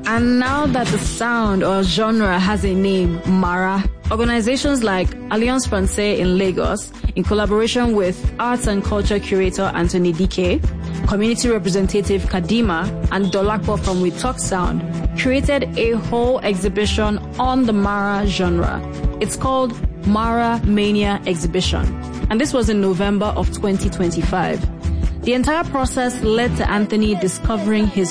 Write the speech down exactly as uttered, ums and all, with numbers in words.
And now that the sound or genre has a name, Mara, organizations like Alliance Francaise in Lagos, in collaboration with arts and culture curator Anthony Dike, community representative Kadima, and Dolakbo from We Talk Sound, created a whole exhibition on the Mara genre. It's called Mara Mania Exhibition, and this was in November of twenty twenty-five. The entire process led to Anthony discovering his